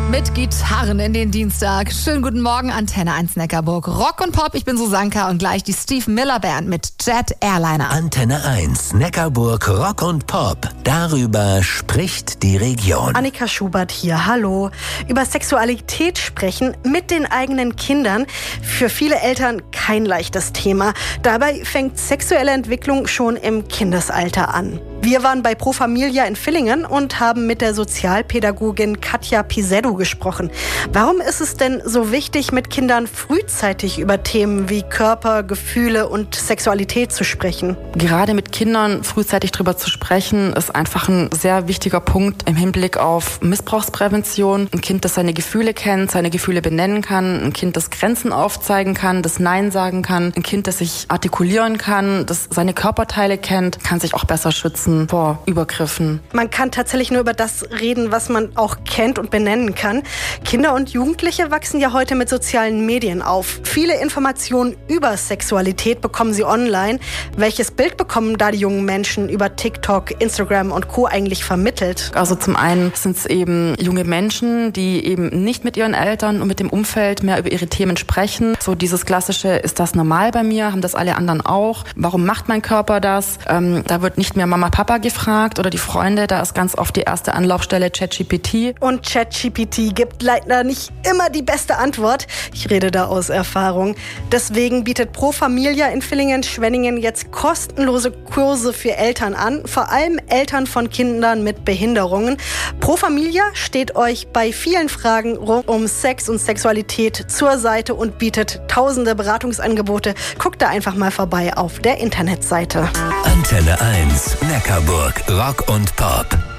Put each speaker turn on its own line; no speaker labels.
Mit Gitarren in den Dienstag. Schönen guten Morgen, Antenne 1 Neckarburg. Rock und Pop, ich bin Susanka und gleich die Steve Miller Band mit Jet Airliner.
Antenne 1 Neckarburg Rock und Pop. Darüber spricht die Region.
Annika Schubert hier, hallo. Über Sexualität sprechen mit den eigenen Kindern. Für viele Eltern kein leichtes Thema. Dabei fängt sexuelle Entwicklung schon im Kindesalter an. Wir waren bei Pro Familia in Villingen und haben mit der Sozialpädagogin Katja Piseddu gesprochen. Warum ist es denn so wichtig, mit Kindern frühzeitig über Themen wie Körper, Gefühle und Sexualität zu sprechen?
Gerade mit Kindern frühzeitig drüber zu sprechen, ist einfach ein sehr wichtiger Punkt im Hinblick auf Missbrauchsprävention. Ein Kind, das seine Gefühle kennt, seine Gefühle benennen kann, ein Kind, das Grenzen aufzeigen kann, das Nein sagen kann, ein Kind, das sich artikulieren kann, das seine Körperteile kennt, kann sich auch besser schützen vor Übergriffen.
Man kann tatsächlich nur über das reden, was man auch kennt und benennen kann. Kinder und Jugendliche wachsen ja heute mit sozialen Medien auf. Viele Informationen über Sexualität bekommen sie online. Welches Bild bekommen da die jungen Menschen über TikTok, Instagram und Co. eigentlich vermittelt?
Also zum einen sind es eben junge Menschen, die eben nicht mit ihren Eltern und mit dem Umfeld mehr über ihre Themen sprechen. So dieses klassische, ist das normal bei mir? Haben das alle anderen auch? Warum macht mein Körper das? Da wird nicht mehr Mama, Papa gefragt oder die Freunde. Da ist ganz oft die erste Anlaufstelle ChatGPT.
Und ChatGPT gibt leider nicht immer die beste Antwort. Ich rede da aus Erfahrung. Deswegen bietet Pro Familia in Villingen-Schwenningen jetzt kostenlose Kurse für Eltern an, vor allem Eltern von Kindern mit Behinderungen. Pro Familia steht euch bei vielen Fragen rund um Sex und Sexualität zur Seite und bietet tausende Beratungsangebote. Guckt da einfach mal vorbei auf der Internetseite.
Antenne 1 Neckarburg Rock und Pop.